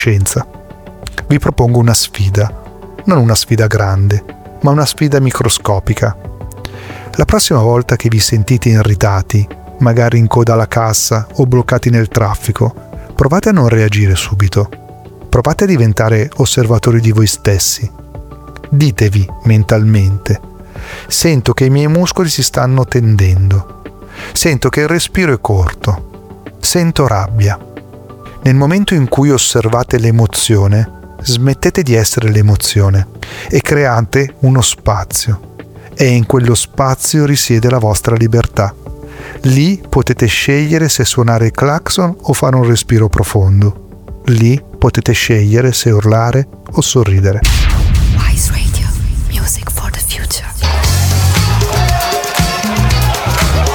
scienza. Vi propongo una sfida, non una sfida grande, ma una sfida microscopica. La prossima volta che vi sentite irritati, magari in coda alla cassa o bloccati nel traffico, provate a non reagire subito. Provate a diventare osservatori di voi stessi. Ditevi mentalmente: sento che i miei muscoli si stanno tendendo. Sento che il respiro è corto. Sento rabbia. Nel momento in cui osservate l'emozione, smettete di essere l'emozione e create uno spazio. E in quello spazio risiede la vostra libertà. Lì potete scegliere se suonare il clacson o fare un respiro profondo. Lì potete scegliere se urlare o sorridere.